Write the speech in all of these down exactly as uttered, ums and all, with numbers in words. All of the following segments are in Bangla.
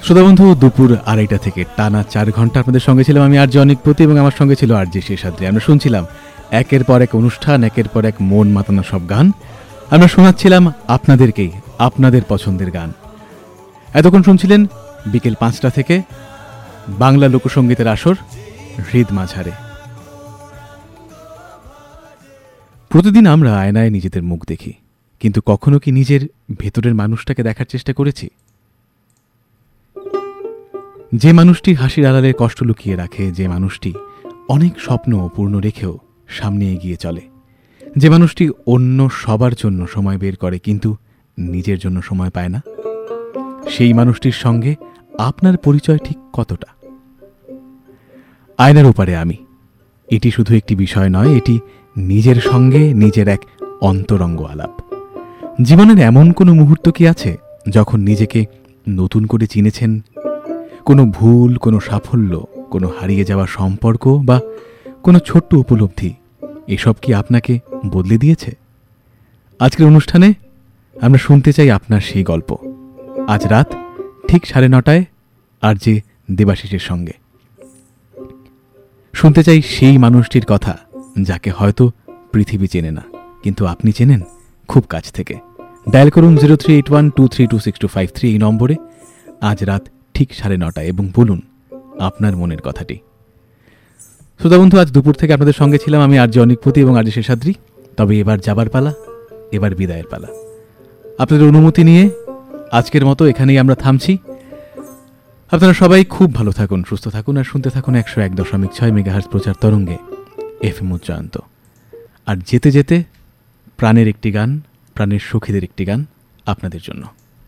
শ্রোতা বন্ধু, দুপুর আড়াইটা থেকে টানা চার ঘন্টা আপনাদের সঙ্গে ছিলাম আমি আরজে অনিকপতি, এবং আমার সঙ্গে ছিল আরজে শেষাদ্রি। আমরা শুনছিলাম একের পর এক অনুষ্ঠান, একের পর এক মন মাতানো সব গান। আমরা শোনাচ্ছিলাম আপনাদেরকেই আপনাদের পছন্দের গান। এতক্ষণ শুনছিলেন বিকেল পাঁচটা থেকে বাংলা লোকসঙ্গীতের আসর হৃদ মাঝারে। প্রতিদিন আমরা আয়নায় নিজেদের মুখ দেখি, কিন্তু কখনো কি নিজের ভেতরের মানুষটাকে দেখার চেষ্টা করেছি? যে মানুষটি হাসির আড়ালে কষ্ট লুকিয়ে রাখে, যে মানুষটি অনেক স্বপ্ন পূর্ণ রেখেও সামনে এগিয়ে চলে, যে মানুষটি অন্য সবার জন্য সময় বের করে কিন্তু নিজের জন্য সময় পায় না, সেই মানুষটির সঙ্গে আপনার পরিচয় ঠিক কতটা? আয়নার ওপারে আমি, এটি শুধু একটি বিষয় নয়, এটি নিজের সঙ্গে নিজের এক অন্তরঙ্গ আলাপ। জীবনের এমন কোনো মুহূর্ত কি আছে যখন নিজেকে নতুন করে চিনেছেন? কোনো ভুল, কোনো সাফল্য, কোনো হারিয়ে যাওয়া সম্পর্ক বা কোনো ছোট্ট উপলব্ধি, এসব কি আপনাকে বদলে দিয়েছে? আজকের অনুষ্ঠানে আমরা শুনতে চাই আপনার সেই গল্প। আজ রাত ঠিক সাড়ে নটায় আরজে দেবাশিসের সঙ্গে শুনতে চাই সেই মানুষটির কথা যাকে হয়তো পৃথিবী চেনে না, কিন্তু আপনি চেনেন খুব কাছ থেকে। ডায়াল করুন zero three eight one two three two six two five three এই নম্বরে আজ রাত ঠিক সাড়ে নটায়, এবং বলুন আপনার মনের কথাটি। শ্রোতা বন্ধু, আজ দুপুর থেকে আপনাদের সঙ্গে ছিলাম আমি আরজে অনিকপতি এবং আরজে শেষাদ্রি। তবে এবার যাবার পালা, এবার বিদায়ের পালা। আপনাদের অনুমতি নিয়ে আজকের মতো এখানেই আমরা থামছি। আপনারা সবাই খুব ভালো থাকুন, সুস্থ থাকুন, আর শুনতে থাকুন একশো এক দশমিক ছয় মেগাহার্জ প্রচার তরঙ্গে এফ এম উচ্চান্ত। আর যেতে যেতে প্রাণের একটি গান, প্রাণের সখীদের একটি গান আপনাদের জন্য।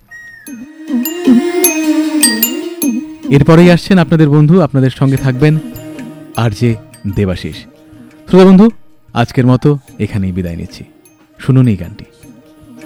এরপরেই আসছেন আপনাদের বন্ধু, আপনাদের সঙ্গে থাকবেন আরজে দেবাশিস। শ্রোতা বন্ধু, আজকের মতো এখানেই বিদায় নিচ্ছি। শুনুন এই গানটি।